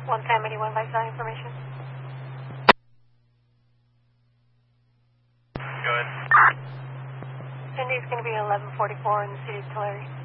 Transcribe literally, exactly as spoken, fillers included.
one family, one lifestyle information. Go ahead. Cindy's going to be eleven forty-four in the city of Tulare.